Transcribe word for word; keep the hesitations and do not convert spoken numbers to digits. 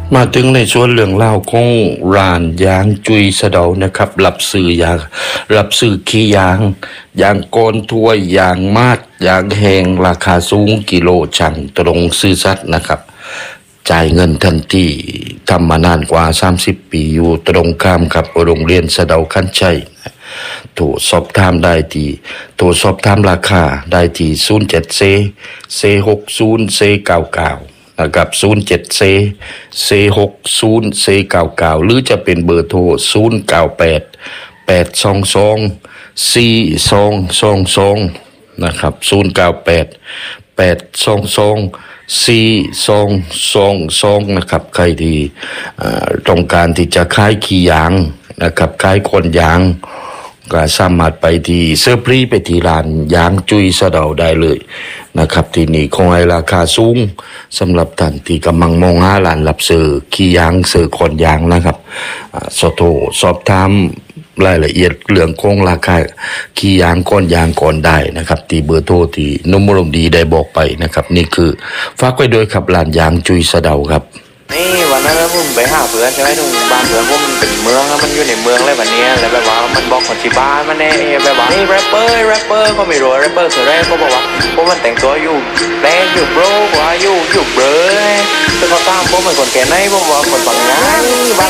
มาถึงในส่วนเรื่องเล่าของร้านยางจุยสะเดานะครับรับซื้อยางรับซื้อขี้ยางยางโกนถ้วยยางมาดยางแห้งราคาสูงกิโลช่างตรงซื่อสัตย์นะครับจ่ายเงินทันทีทำมานานกว่าสามสิบปีอยู่ตรงข้ามกับโรงเรียนสะเดาคันชัยโทรสอบถามได้ที่โทรสอบถามราคาได้ที่ศูนย์เจ็ดเซเซหกศูนย์เซเก้าเก้านะครับศูนย์เจ็ดเซเซหกศูนย์เซเก้าเก้าหรือจะเป็นเบอร์โทรศูนย์เก้าแปดแปดสองสองสี่สองสองสองนะครับศูนย์เก้าแปดแปดสองสองสี่สองสองสองนะครับใครที่ต้องการที่จะขายขี้ยางนะครับขายคนยางก็สามารถไปที่เซอร์พรีไปที่ร้านยางจุยสะเดาได้เลยนะครับที่นี่คงให้ราคาสูงสำหรับท่านที่กำลังมองหาร้านรับซื้อขี้ยางซื้อคนยางนะครับสอบโทรสอบถามรายละเอียดเรื่องของราคาขี้ยางก้อนยางก่อนได้นะครับที่เบอร์โทรที่นุ่มรมดีได้บอกไปนะครับนี่คือฝากไว้ด้วยครับร้านยางจุยสะเดาครับนี่วันนั้นผมไปหาเพื่อนใช่ไหมตรงบ้านเพื่อนผมมันเป็นเมืองแล้วมันอยู่ในเมืองเลยแบบนี้แล้วแบบว่ามันบอกคนที่บ้านมันเนี่ยแบบว่านี่แรปเปอร์แรปเปอร์ก็ไม่รู้แรปเปอร์คือแรปก็บอกว่าพวกมันแต่งตัวอยู่แรปอยู่โบรว่าอยู่อยู่เบรอคือเขาตามพวกมันคนแก่ไหนพวกว่าคนฝั่งนั้นบ้าน